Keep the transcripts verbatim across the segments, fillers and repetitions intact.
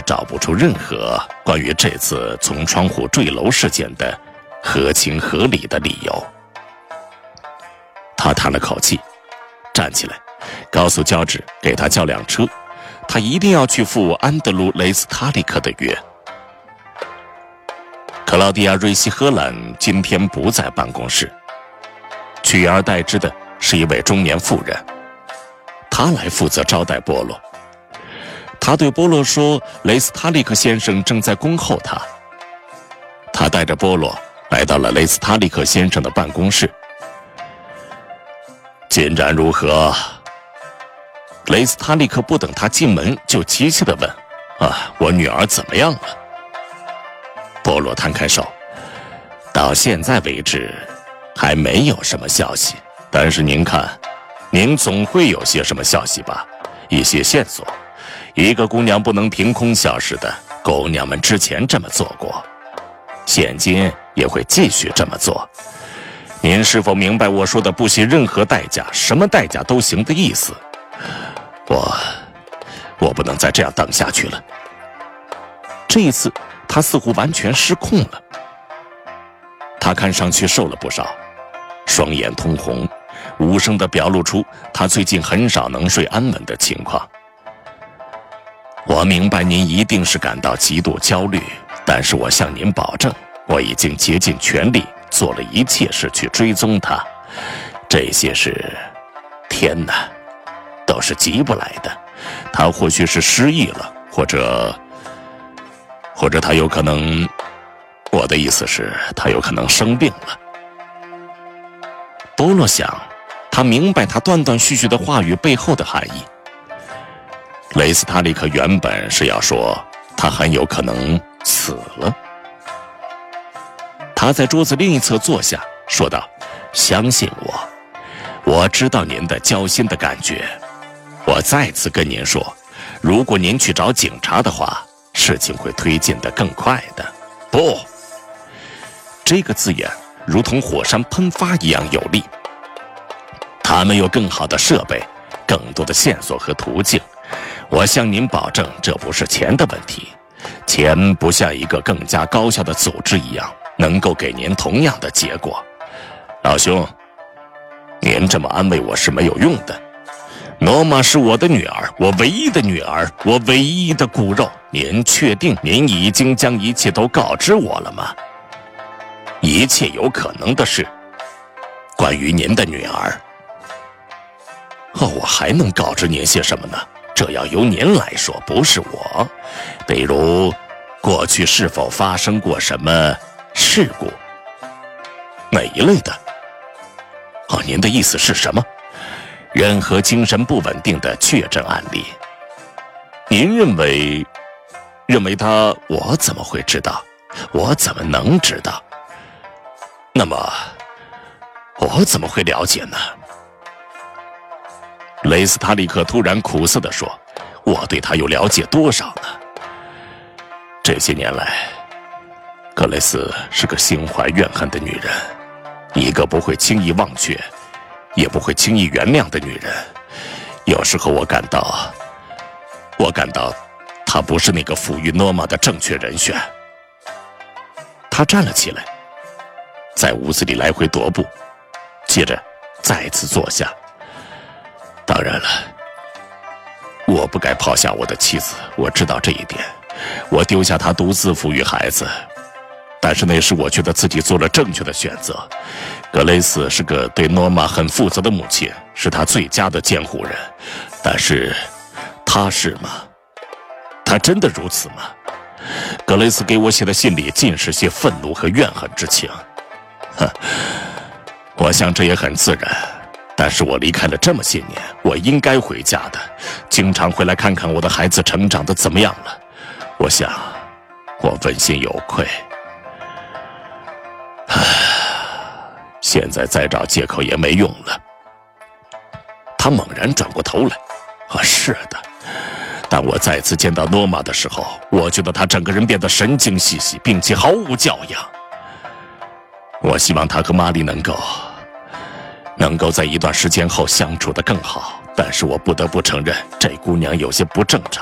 找不出任何关于这次从窗户坠楼事件的合情合理的理由。他叹了口气，站起来，告诉乔治给他叫辆车，他一定要去赴安德鲁·雷斯塔利克的约。克劳迪亚·瑞西荷兰今天不在办公室，取而代之的是一位中年妇人，她来负责招待波洛。他对波洛说，雷斯塔利克先生正在恭候他。他带着波洛来到了雷斯塔利克先生的办公室。进展如何？雷斯塔利克不等他进门就急切地问：啊，我女儿怎么样了？波洛摊开手，到现在为止还没有什么消息，但是您看，您总会有些什么消息吧，一些线索。一个姑娘不能凭空消失的，姑娘们之前这么做过，现今也会继续这么做。您是否明白我说的不惜任何代价，什么代价都行的意思？我我不能再这样等下去了。这一次他似乎完全失控了，他看上去瘦了不少，双眼通红，无声地表露出他最近很少能睡安稳的情况。我明白您一定是感到极度焦虑，但是我向您保证，我已经竭尽全力做了一切事去追踪他。这些事，天哪，都是急不来的。他或许是失忆了，或者或者他有可能，我的意思是他有可能生病了。波洛想，他明白他断断续续的话语背后的含义。雷斯塔利克原本是要说他很有可能死了。他在桌子另一侧坐下，说道：相信我，我知道您的焦心的感觉。我再次跟您说，如果您去找警察的话，事情会推进得更快的。不，这个字眼如同火山喷发一样有力。他们有更好的设备，更多的线索和途径。我向您保证，这不是钱的问题，钱不像一个更加高效的组织一样能够给您同样的结果。老兄，您这么安慰我是没有用的。诺玛是我的女儿，我唯一的女儿，我唯一的骨肉。您确定您已经将一切都告知我了吗？一切有可能的事，关于您的女儿。哦，我还能告知您些什么呢？这要由您来说，不是我。比如，过去是否发生过什么事故？哪一类的？哦，您的意思是什么？任何精神不稳定的确诊案例。您认为，认为他，我怎么会知道？我怎么能知道？那么，我怎么会了解呢？雷斯塔利克突然苦涩地说：我对他又了解多少呢？这些年来，格雷斯是个心怀怨恨的女人，一个不会轻易忘却也不会轻易原谅的女人。有时候我感到我感到她不是那个抚育诺玛的正确人选。她站了起来，在屋子里来回踱步，接着再次坐下。当然了，我不该抛下我的妻子，我知道这一点。我丢下她独自抚育孩子，但是那时我觉得自己做了正确的选择。格雷斯是个对诺玛很负责的母亲，是她最佳的监护人。但是她是吗？她真的如此吗？格雷斯给我写的信里尽是些愤怒和怨恨之情。哼，我想这也很自然。但是我离开了这么些年，我应该回家的，经常回来看看我的孩子成长得怎么样了。我想，我问心有愧。唉，现在再找借口也没用了。他猛然转过头来，啊，是的。当我再次见到诺玛的时候，我觉得他整个人变得神经兮兮，并且毫无教养。我希望他和玛丽能够。能够在一段时间后相处得更好，但是我不得不承认，这姑娘有些不正常。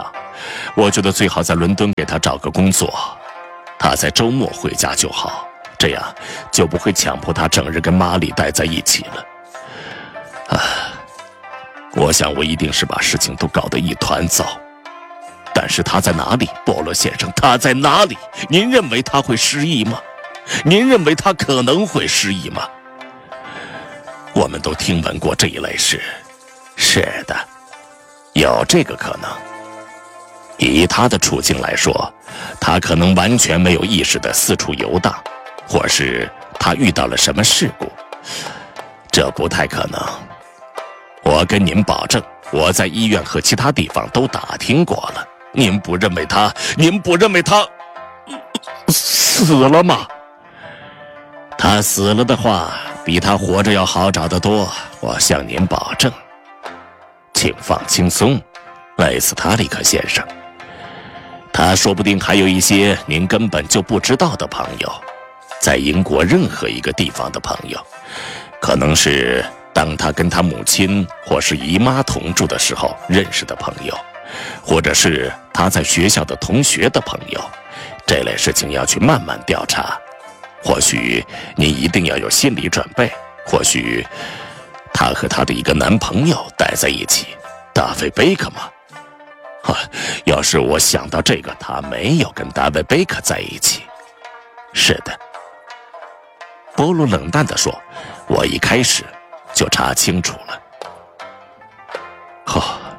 我觉得最好在伦敦给他找个工作，他在周末回家就好，这样就不会强迫他整日跟玛丽待在一起了。啊，我想我一定是把事情都搞得一团糟。但是他在哪里，波罗先生？他在哪里？您认为他会失忆吗？您认为他可能会失忆吗？我们都听闻过这一类事。是的，有这个可能。以他的处境来说，他可能完全没有意识地四处游荡，或是他遇到了什么事故。这不太可能。我跟您保证，我在医院和其他地方都打听过了。您不认为他，您不认为他死了吗？他死了的话，比他活着要好找得多，我向您保证。请放轻松，雷斯塔利克先生。他说不定还有一些您根本就不知道的朋友，在英国任何一个地方的朋友，可能是当他跟他母亲或是姨妈同住的时候认识的朋友，或者是他在学校的同学的朋友。这类事情要去慢慢调查。或许你一定要有心理准备，或许她和她的一个男朋友待在一起，大卫贝克吗？啊，要是我想到这个，他没有跟大卫贝克在一起。是的，波鲁冷淡地说，我一开始就查清楚了。哦，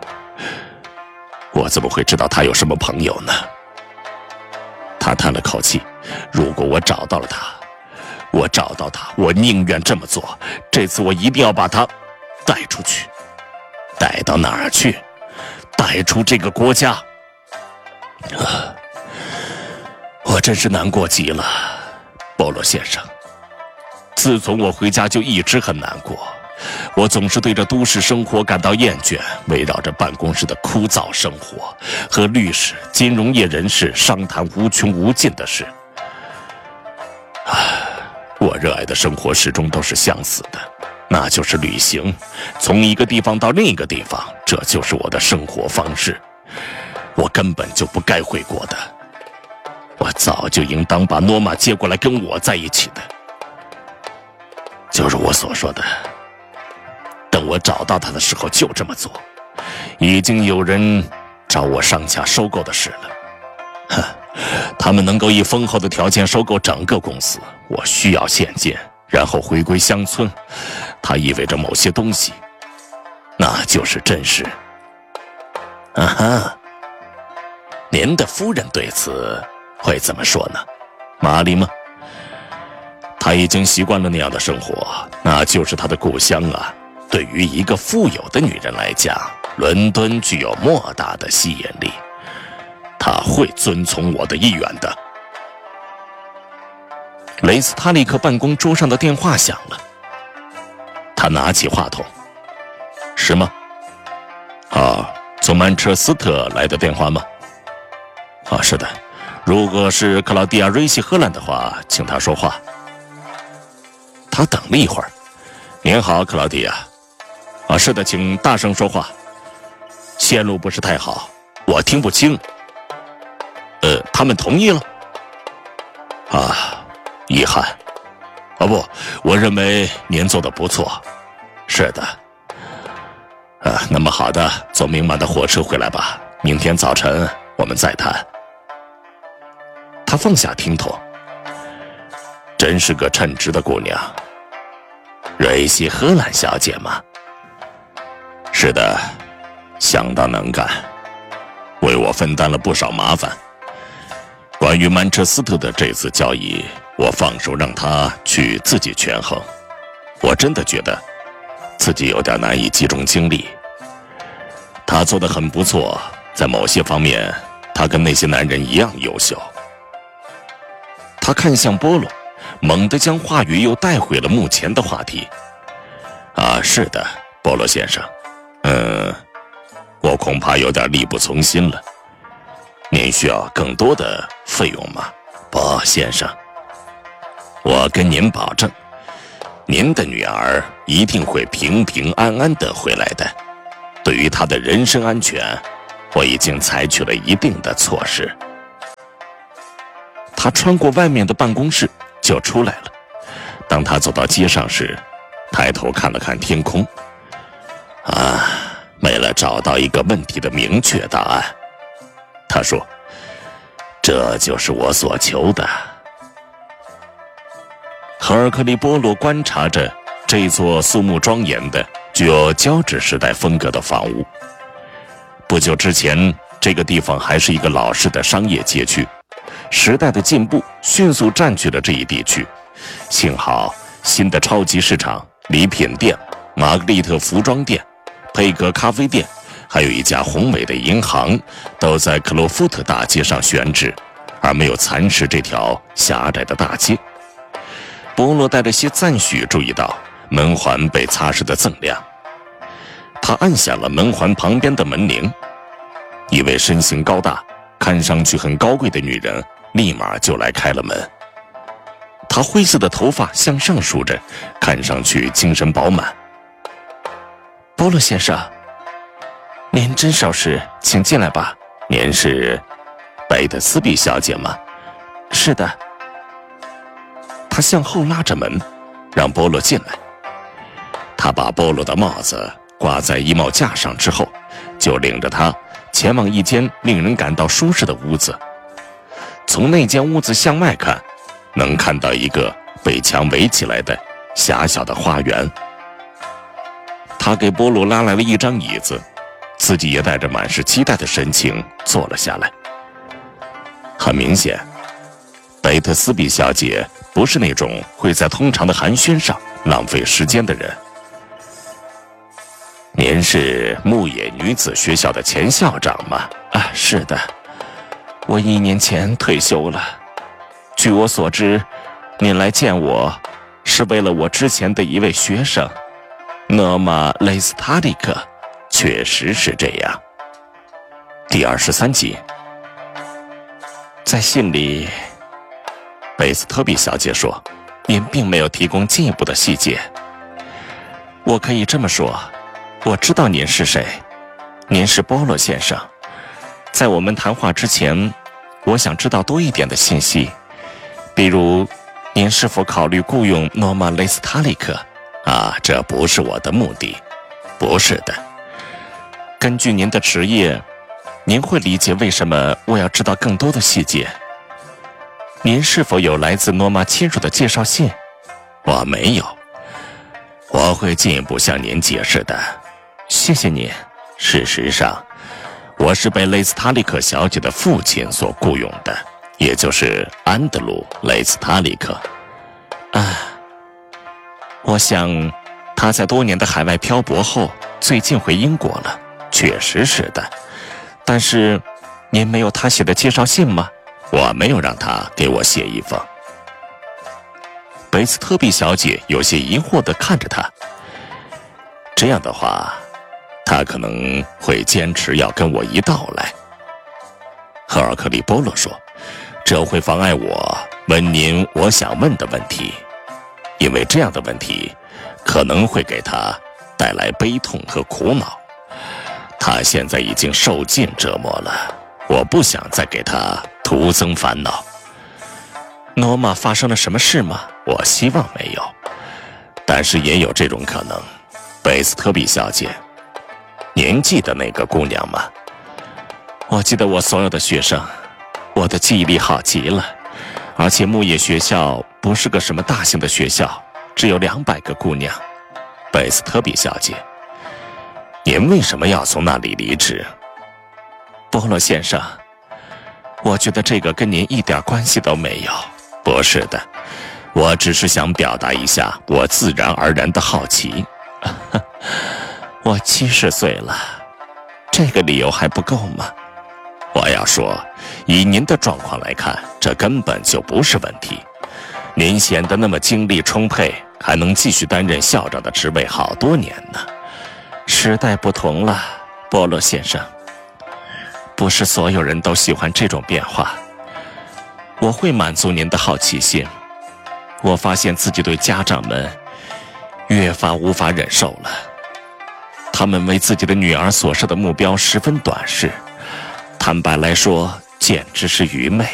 我怎么会知道他有什么朋友呢？他叹了口气，如果我找到了他，我找到他，我宁愿这么做。这次我一定要把他带出去。带到哪儿去？带出这个国家。啊，我真是难过极了，波罗先生。自从我回家就一直很难过，我总是对着都市生活感到厌倦，围绕着办公室的枯燥生活和律师、金融业人士商谈无穷无尽的事。唉，我热爱的生活始终都是相似的，那就是旅行，从一个地方到另一个地方，这就是我的生活方式。我根本就不该回国的，我早就应当把诺玛接过来跟我在一起的。就是我所说的，等我找到他的时候就这么做。已经有人找我上下收购的事了，哼，他们能够以丰厚的条件收购整个公司，我需要现金，然后回归乡村。它意味着某些东西，那就是真实。啊哈，您的夫人对此会怎么说呢？玛丽吗？她已经习惯了那样的生活，那就是她的故乡啊。对于一个富有的女人来讲，伦敦具有莫大的吸引力。她会遵从我的意愿的。雷斯塔利克办公桌上的电话响了，他拿起话筒。是吗？啊，从曼彻斯特来的电话吗？啊，是的。如果是克劳迪亚·瑞西·荷兰的话，请他说话。他等了一会儿。您好，克劳迪亚。啊，是的，请大声说话。线路不是太好，我听不清。呃，他们同意了。啊，遗憾。哦不，我认为您做得不错。是的。啊，那么好的，坐明晚的火车回来吧。明天早晨我们再谈。他放下听筒。真是个称职的姑娘。瑞西·荷兰小姐吗？是的，相当能干，为我分担了不少麻烦。关于曼彻斯特的这次交易，我放手让他去自己权衡。我真的觉得自己有点难以集中精力。他做得很不错，在某些方面，他跟那些男人一样优秀。他看向波罗，猛地将话语又带回了目前的话题。啊，是的，波罗先生，嗯，我恐怕有点力不从心了。您需要更多的费用吗，波先生？我跟您保证，您的女儿一定会平平安安地回来的。对于她的人身安全， 我已经采取了一定的措施。他穿过外面的办公室就出来了。当他走到街上时，抬头看了看天空。啊，为了找到一个问题的明确答案，他说，这就是我所求的。赫尔克利波罗观察着这座肃穆庄严的、具有胶质时代风格的房屋。不久之前，这个地方还是一个老式的商业街区，时代的进步迅速占据了这一地区。幸好，新的超级市场、礼品店、玛格丽特服装店、佩格咖啡店，还有一家宏伟的银行，都在克洛夫特大街上选址，而没有蚕食这条狭窄的大街。波罗带着些赞许注意到门环被擦拭得锃亮，他按响了门环旁边的门铃。一位身形高大、看上去很高贵的女人立马就来开了门。她灰色的头发向上梳着，看上去精神饱满。波罗先生，您真守时，请进来吧。您是贝特斯比小姐吗？是的。他向后拉着门，让波罗进来。他把波罗的帽子挂在衣帽架上之后，就领着他前往一间令人感到舒适的屋子。从那间屋子向外看，能看到一个被墙围起来的狭小的花园。他给波罗拉来了一张椅子，自己也带着满是期待的神情坐了下来。很明显，贝特斯比小姐不是那种会在通常的寒暄上浪费时间的人。您是牧野女子学校的前校长吗？啊，是的，我一年前退休了。据我所知，您来见我是为了我之前的一位学生诺玛·雷斯塔利克。确实是这样。第二十三集，在信里，贝斯特比小姐说，您并没有提供进一步的细节。我可以这么说，我知道您是谁，您是波罗先生。在我们谈话之前，我想知道多一点的信息，比如，您是否考虑雇佣诺玛·雷斯塔利克？啊，这不是我的目的。不是的。根据您的职业，您会理解为什么我要知道更多的细节。您是否有来自诺玛亲属的介绍信？我没有。我会进一步向您解释的。谢谢您。事实上，我是被雷斯塔利克小姐的父亲所雇佣的，也就是安德鲁·雷斯塔利克。啊，我想他在多年的海外漂泊后，最近回英国了。确实是的。但是，您没有他写的介绍信吗？我没有让他给我写一封。贝斯特比小姐有些疑惑地看着他。这样的话，他可能会坚持要跟我一道来。赫尔克利波罗说，这会妨碍我问您我想问的问题，因为这样的问题可能会给他带来悲痛和苦恼。他现在已经受尽折磨了，我不想再给他徒增烦恼。诺玛发生了什么事吗？我希望没有，但是也有这种可能。贝斯特比小姐，您记得那个姑娘吗？我记得我所有的学生，我的记忆力好极了。而且牧野学校不是个什么大型的学校，只有两百个姑娘。贝斯特比小姐，您为什么要从那里离职？波罗先生，我觉得这个跟您一点关系都没有。不是的，我只是想表达一下我自然而然的好奇。我七十岁了，这个理由还不够吗？我要说，以您的状况来看，这根本就不是问题。您显得那么精力充沛，还能继续担任校长的职位好多年呢。时代不同了，波罗先生，不是所有人都喜欢这种变化。我会满足您的好奇心。我发现自己对家长们越发无法忍受了。他们为自己的女儿所设的目标十分短视， 坦白来说，简直是愚昧。